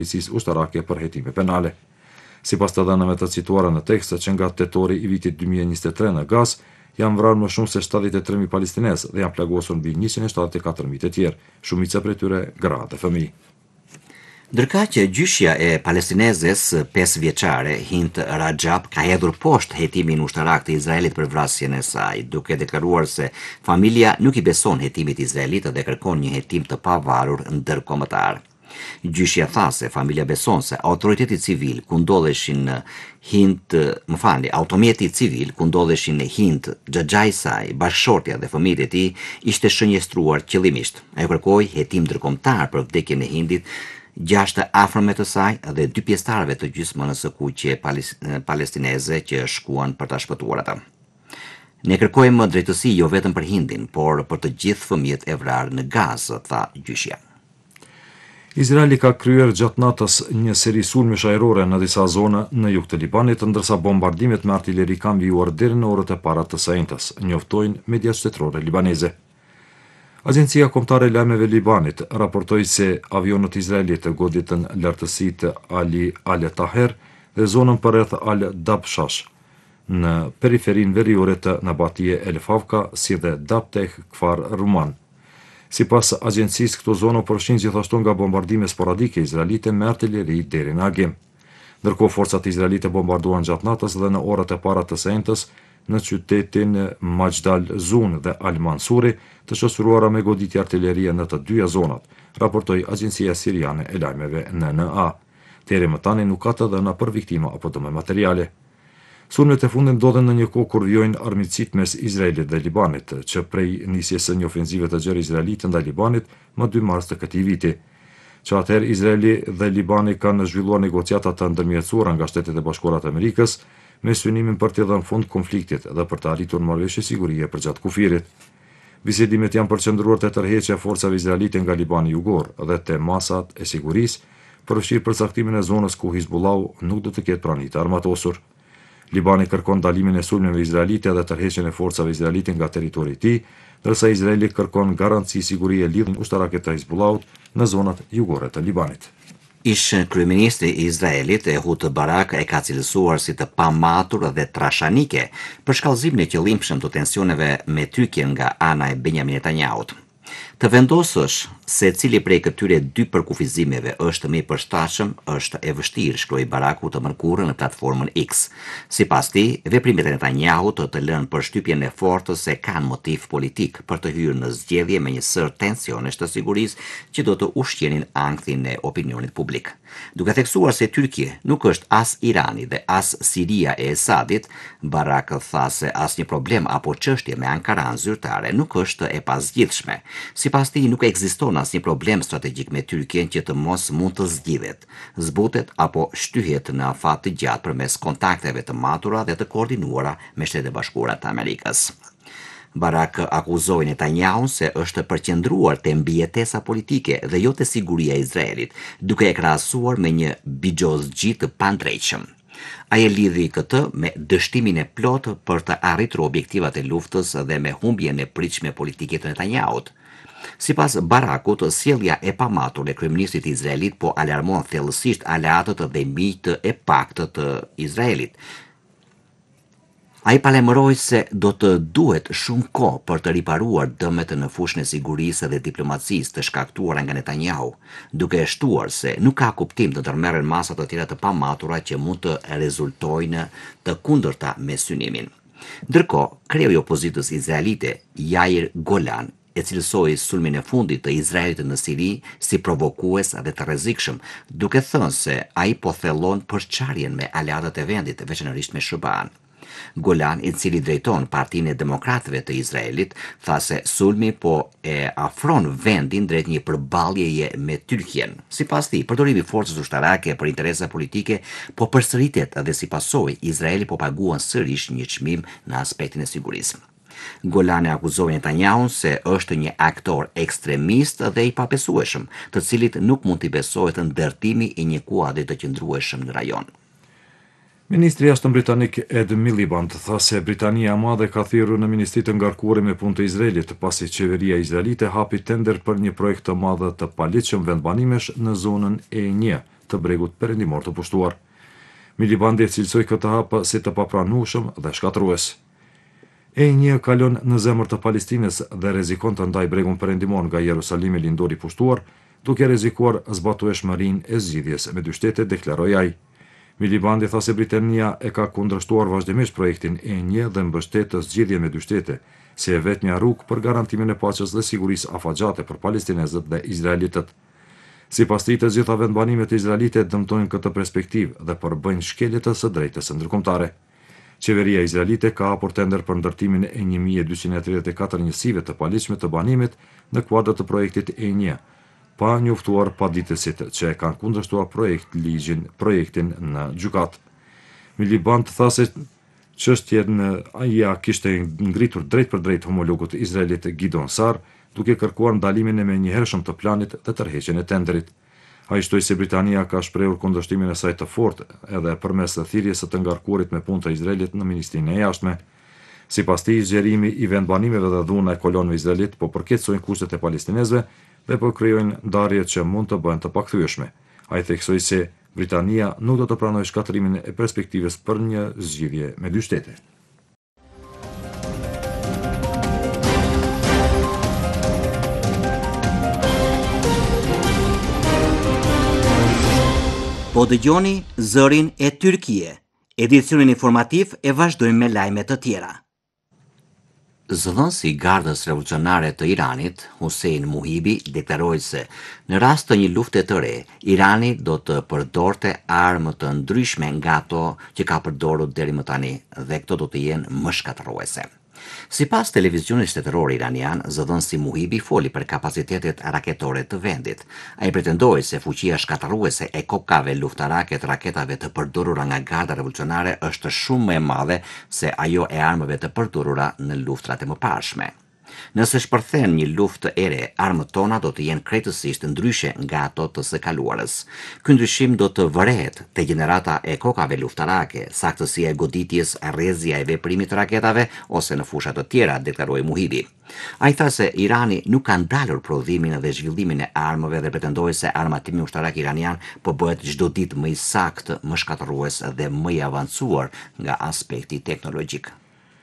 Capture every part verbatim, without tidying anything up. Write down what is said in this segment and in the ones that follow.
policisë ushtarake për hetime penale. Sipas të dhënave të cituara në tekst, që nga tetori i vitit dy mijë e njëzet e tre në Gaz, janë vrarë më shumë se shtatëdhjetë e tre mijë palestinezë dhe janë plagosur mbi njëqind e shtatëdhjetë e katër mijë të tjerë, shumica prej tyre gra dhe fëmijë. Ndërka që gjyshja e palestinezes pesë vjeçare, Hind Rajab, ka hedhur poshtë hetimin ushtarak të Izraelit për vrasjen e saj, duke deklaruar se familja nuk i beson hetimit izraelit dhe kërkon një hetim të pavarur ndërkombëtar. Gjyshja tha se familja beson se autoriteti civil ku ndodheshin Hind, më falni, automjeti civil ku ndodheshin Hind, xhaxha i saj, bashkëshortja dhe fëmijët e tij ishte shënjestruar qëllimisht. Ajo kërkoi hetim ndërkombëtar për vdekjen e Hindit, gjashtë afërme të saj dhe dy pjesëtarëve të gjysmës së kuqe palestineze që shkuan për ta shpëtuar ata. Ne kërkojmë drejtësi jo vetëm për Hindin, por për të gjithë fëmijët e vrarë në Gazë, tha gjyshja. Izraeli ka kryer gjatë natës një seri sulmesh ajrore në disa zona në jug të Libanit, ndërsa bombardimet me artilleri kanë vijuar deri në orët e para të së njëjtës, njoftojnë mediat shtetërore libaneze. Agencia Kombëtare e Lajmeve e Libanit raportoi se avionët izraelite goditën lartësitë Ali Al Taher dhe zonën përreth Al Dabshash, në periferinë veriore të Nabatie El Favka, si dhe Dabteh Kfar Ruman. Sipas agjencisë, këto zonë u përfshin gjithashtu nga bombardime sporadike izraelite me artilleri deri në agim. Ndërkohë forcat izraelite bombarduan gjatë natës dhe në orët e para të së njëjtës në qytetin Majdal Zun dhe Al Mansuri, të shoqëruara me goditje artillerie në të dyja zonat, raportoi Agjencia Siriane e Lajmeve N N A. Deri më tani nuk ka të dhëna për viktima apo dëme materiale. Sulmet e fundit ndodhen në një kohë kur vijojnë armiqësitë mes Izraelit dhe Libanit, që prej nisjes së një ofensive të gjerë izraelite ndaj Libanit më dy mars të këtij viti. Që atëherë Izraeli dhe Libani kanë zhvilluar negociata të ndërmjetësuara nga Shtetet e Bashkuara të Amerikës me synimin për të dhënë fund konfliktit dhe për të arritur marrëveshje sigurie përgjatë kufirit. Bisedimet janë përqendruar te tërheqja e forcave izraelite nga Libani jugor dhe te masat e sigurisë, përfshirë përcaktimin e zonës ku Hizbullahu nuk do të ketë pranitë armatosur. Libani kërkon ndalimin e sulmeve izraelite dhe tërheqjen e forcave izraelite nga territori i tij, ndërsa Izraeli kërkon garanci sigurie lidhje ushtarake të Hizbullahut në zonat jugore të Libanit. Ish kryeministri i Izraelit Ehud Barak e ka cilësuar si të pamatur dhe trashanike për shkallëzimin e qëllimshëm të tensioneve me Tyrkien nga ana e Benjamin Netanyahut. Të vendosësh se cili prej këtyre dy përkufizimeve është më i përshtatshëm është e vështirë, shkroi Baraku të mërkurën në platformën X. Sipas tij, veprimet e Netanyahut të lënë përshtypjen e fortë se kanë motiv politik për të hyrë në zgjedhje me një sër tensionesh të sigurisë që do të ushqenin ankthin e opinionit publik. Duke theksuar se Tyrkia nuk është as Irani dhe as Siria e Esadit, Barak tha se asnjë problem apo çështje me Ankaran zyrtare nuk është e pazgjidhshme. Sipas tij nuk ekziston asnjë problem strategjik me Tyrkien që të mos mund të zgjidhet, zbutet apo shtyhet në afat të gjatë përmes kontakteve të matura dhe të koordinuara me Shtetet e Bashkuara të Amerikës. Barak akuzoi Netanyahun se është përqendruar te mbijetesa politike dhe jo te siguria e Izraelit, duke e krahasuar me një bigjozgji të pandrejtshëm. Ai e lidhi këtë me dështimin e plotë për të arritur objektivat e luftës dhe me humbjen e pritshme politike të Netanyahut. Sipas Barakut, sjellja e pamatur e kryeministrit të Izraelit po alarmon thellësisht aleatët dhe miqtë e paktët të Izraelit. Ai palemëroi se do të duhet shumë kohë për të riparuar dëmet në fushën e sigurisë dhe diplomacisë të shkaktuara nga Netanyahu, duke e shtuar se nuk ka kuptim të ndërmerren masa të tjera të pamatura që mund të rezultojnë të kundërta me synimin. Ndërkohë, kreu i opozitës izraelite, Yair Golan, e cilësoi sulmin e fundit të Izraelit në Siri si provokues dhe të rrezikshëm, duke thënë se ai po thellon përçarjen me aleatët e vendit, veçanërisht me S B A-n. Golan, i cili drejton Partinë e Demokratëve të Izraelit, tha se sulmi po e afron vendin drejt një përballjeje me Tyrkien. Sipas tij, përdorimi i forcës ushtarake për interesa politike po përsëritet dhe si pasojë Izraeli po paguan sërish një çmim në aspektin e sigurisë. Golan e akuzoi Netanyahun se është një aktor ekstremist dhe i pabesueshëm, të cilit nuk mund t'i besohet ndërtimi i një kuadri të qëndrueshëm në rajon. Ministri i Jashtëm britanik Ed Miliband tha se Britania e Madhe ka thirrur në Ministri të Ngarkuar me Punë të Izraelit, pasi qeveria izraelite hapi tender për një projekt të madh të paligjshëm vendbanimesh në zonën E një të bregut perëndimor të pushtuar. Milibandi e cilësoi këtë hap si të papranueshëm dhe shkatërrues. E një kalon në zemër të Palestinës dhe rrezikon të ndaj bregun perëndimor nga Jerusalimi lindor i pushtuar, duke rrezikuar zbatueshmërinë e zgjidhjes me dy shtete, deklaroi ai. Milibandi tha se Britania e ka kundërshtuar vazhdimisht projektin E një dhe mbështet zgjidhje me dy shtete, si e vetmja rrugë për garantimin e paqes dhe sigurisë afatgjate për palestinezët dhe izraelitët. Sipas tij, të gjitha vendbanimet izraelite dëmtojnë këtë perspektivë dhe përbëjnë shkelje të së drejtës ndërkombëtare. Qeveria izraelite ka hapur tender për ndërtimin e një mijë e dyqind e tridhjetë e katër njësive të paligjshme të banimit në kuadër të projektit E një, pa njoftuar paditësit që e kanë kundërshtuar projekt ligjin, projektin në gjykat. Miliband tha se çështjen ja kishte ngritur drejt për drejt homologut izraelit Gideon Sar, duke kërkuar ndalimin e menjëhershëm të planit dhe tërheqjen e tenderit. Ai shtoi se Britania ka shprehur kundërshtimin e saj të fortë edhe përmes thirrjes së të ngarkuarit me punë të Izraelit në Ministrinë e Jashtme. Sipas tij, zgjerimi i vendbanimeve dhe dhuna e kolonëve izraelit po përkeqësojnë kushtet e palestinezëve dhe po krijojnë ndarje që mund të bëhen të pakthyeshme. Ai theksoi se Britania nuk do të pranojë shkatrimin e perspektivës për një zgjidhje me dy shtete. Po dëgjoni Zërin e Tyrkie. Edicionin informativ e vazhdojmë me lajme të tjera. Zëdhënësi i Gardës Revolucionare të Iranit, Hussein Muhibi, deklaroi se në rast të një lufte të re, Irani do të përdorte armë të ndryshme nga ato që ka përdorur deri më tani dhe këto do të jenë më shkatërruese. Sipas televizionit shtetëror iranian, zëdhënësi Muhibi foli për kapacitetet raketore të vendit. Ai pretendoi se fuqia shkatërruese e kokave luftarake të raketave të përdorura nga Garda Revolucionare është shumë më e madhe se ajo e armëve të përdorura në luftrat e mëparshme. Nëse shpërthen një luftë ere, armët tona do të jenë krejtësisht ndryshe nga ato të së kaluarës. Ky ndryshim do të vërehet te gjenerata e kokave luftarake, saktësia e goditjes, rrezja e veprimit të raketave ose në fusha të tjera, deklaroi Muhibi. Ai tha se Irani nuk ka ndalur prodhimin dhe zhvillimin e armëve dhe pretendoi se armatimi ushtarak iranian po bëhet çdo ditë më i saktë, më shkatërrues dhe më i avancuar nga aspekti teknologjik.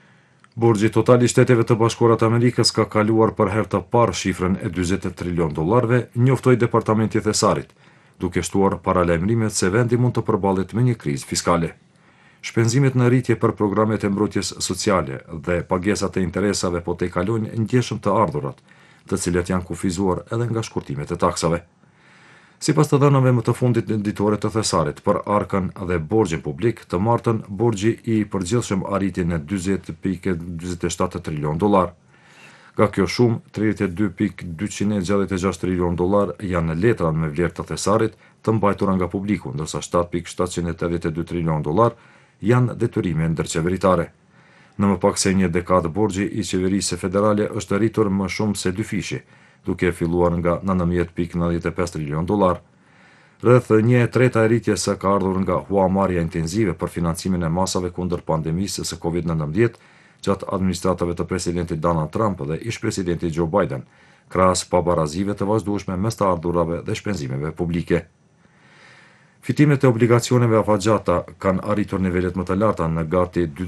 Borxhi total i Shteteve të Bashkuara të Amerikës ka kaluar për herë të parë shifrën e dyzet trilion dollarëve, njoftoi Departamenti i Thesarit, duke shtuar paralajmërimet se vendi mund të përballet me një krizë fiskale. Shpenzimet në rritje për programet e mbrojtjes sociale dhe pagesat e interesave po të kalojnë ndjeshëm të ardhurat, të cilat janë kufizuar edhe nga shkurtimet e taksave. Sipas të dhënave më të fundit ditore të Thesarit për arkën dhe borxhin publik, të martën borxhi i përgjithshëm arriti në dyzet pikë dyzet e shtatë trilion dollar. Nga kjo shumë, tridhjetë e dy pikë dyqind e gjashtëdhjetë e gjashtë trilion dollar janë në letra me vlerë të Thesarit të mbajtura nga publiku, ndërsa shtatë pikë shtatëqind e tetëdhjetë e dy trilion dollar janë detyrime ndërqeveritare. Në më pak se një dekadë borxhi i qeverisë federale është rritur më shumë se dy fishi, duke filluar nga nëntëmbëdhjetë pikë nëntëdhjetë e pesë trilion dollar. Rreth një e treta e rritjes së ka ardhur nga huamarrja intenzive për financimin e masave kundër pandemisë së kovid nëntëmbëdhjetë gjatë administratave të presidentit Donald Trump dhe ish presidentit Joe Biden, krahas pabarazive të vazhdueshme mes të ardhurave dhe shpenzimeve publike. Fitimet e obligacioneve afatgjata kanë arritur nivelet më të larta në gati dy